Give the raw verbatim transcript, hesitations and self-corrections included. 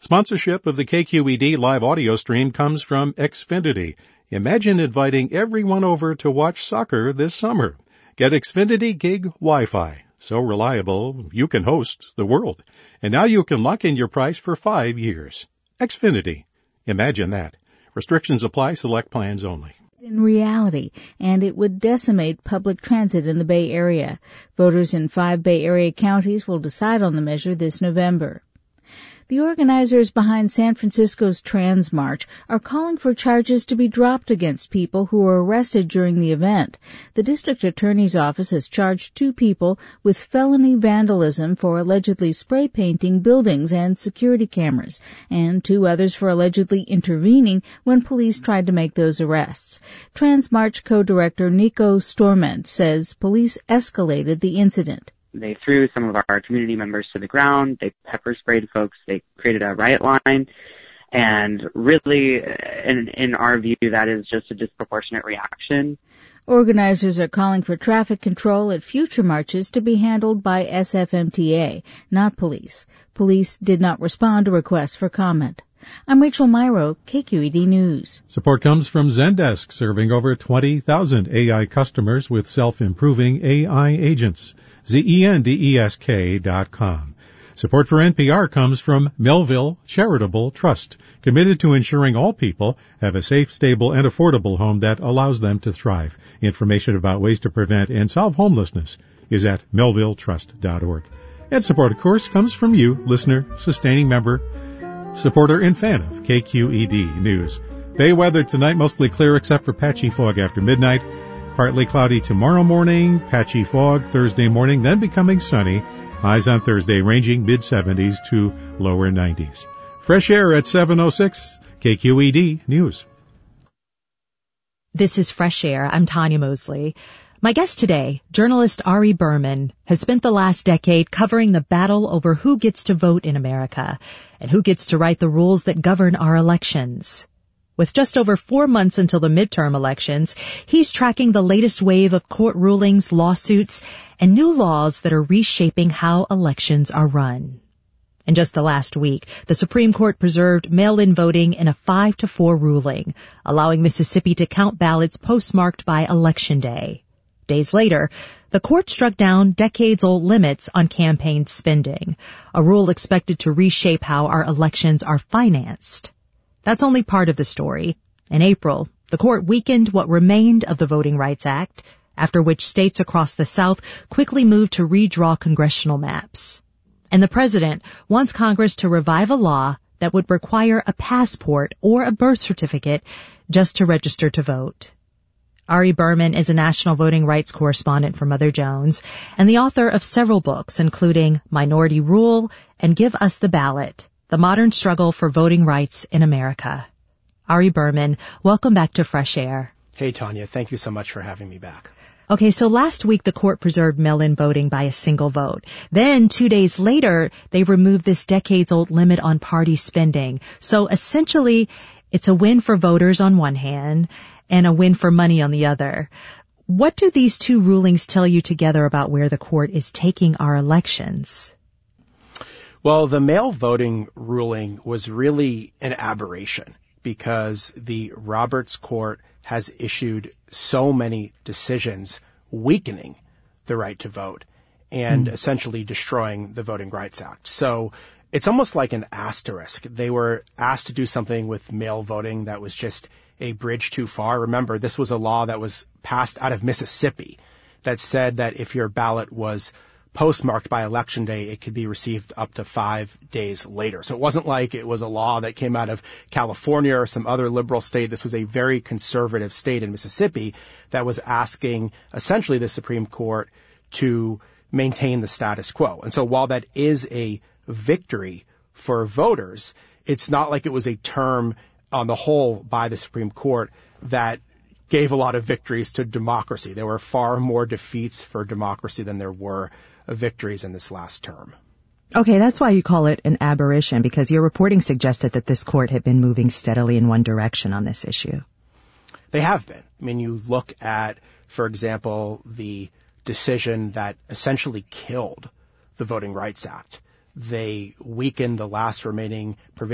Sponsorship of the K Q E D live audio stream comes from Xfinity. Imagine inviting everyone over to watch soccer this summer. Get Xfinity Gig Wi-Fi. So reliable, you can host the world. And now you can lock in your price for five years. Xfinity. Imagine that. Restrictions apply. Select plans only. In reality, and it would decimate public transit in the Bay Area. Voters in five Bay Area counties will decide on the measure this November. The organizers behind San Francisco's Trans March are calling for charges to be dropped against people who were arrested during the event. The district attorney's office has charged two people with felony vandalism for allegedly spray painting buildings and security cameras, and two others for allegedly intervening when police tried to make those arrests. Trans March co-director Nico Storment says police escalated the incident. They threw some of our community members to the ground. They pepper sprayed folks. They created a riot line. And really, in, in our view, that is just a disproportionate reaction. Organizers are calling for traffic control at future marches to be handled by S F M T A, not police. Police did not respond to requests for comment. I'm Rachel Myrow, K Q E D News. Support comes from Zendesk, serving over twenty thousand A I customers with self-improving A I agents. Z E N D E S K dot com. Support for N P R comes from Melville Charitable Trust, committed to ensuring all people have a safe, stable, and affordable home that allows them to thrive. Information about ways to prevent and solve homelessness is at melville trust dot org. And support, of course, comes from you, listener, sustaining member, supporter, and fan of K Q E D News. Bay weather tonight, mostly clear except for patchy fog after midnight. Partly cloudy tomorrow morning, patchy fog Thursday morning, then becoming sunny. Highs on Thursday ranging mid-seventies to lower nineties. Fresh air at seven oh six, K Q E D News. This is Fresh Air. I'm Tanya Mosley. My guest today, journalist Ari Berman, has spent the last decade covering the battle over who gets to vote in America and who gets to write the rules that govern our elections. With just over four months until the midterm elections, he's tracking the latest wave of court rulings, lawsuits, and new laws that are reshaping how elections are run. In just the last week, the Supreme Court preserved mail-in voting in a five to four ruling, allowing Mississippi to count ballots postmarked by Election Day. Days later, the court struck down decades-old limits on campaign spending, a rule expected to reshape how our elections are financed. That's only part of the story. In April, the court weakened what remained of the Voting Rights Act, after which states across the South quickly moved to redraw congressional maps. And the president wants Congress to revive a law that would require a passport or a birth certificate just to register to vote. Ari Berman is a national voting rights correspondent for Mother Jones and the author of several books, including Minority Rule and Give Us the Ballot: The Modern Struggle for Voting Rights in America. Ari Berman, welcome back to Fresh Air. Hey, Tanya. Thank you so much for having me back. Okay, so last week the court preserved mail-in voting by a single vote. Then, two days later, they removed this decades-old limit on party spending. So essentially, it's a win for voters on one hand and a win for money on the other. What do these two rulings tell you together about where the court is taking our elections? Well, the mail voting ruling was really an aberration because the Roberts Court has issued so many decisions weakening the right to vote and mm. essentially destroying the Voting Rights Act. So it's almost like an asterisk. They were asked to do something with mail voting that was just a bridge too far. Remember, this was a law that was passed out of Mississippi that said that if your ballot was postmarked by Election Day, it could be received up to five days later. So it wasn't like it was a law that came out of California or some other liberal state. This was a very conservative state in Mississippi that was asking essentially the Supreme Court to maintain the status quo. And so while that is a victory for voters, it's not like it was a term on the whole by the Supreme Court that gave a lot of victories to democracy. There were far more defeats for democracy than there were victories in this last term. Okay, that's why you call it an aberration, because your reporting suggested that this court had been moving steadily in one direction on this issue. They have been. I mean, you look at, for example, the decision that essentially killed the Voting Rights Act. They weakened the last remaining provision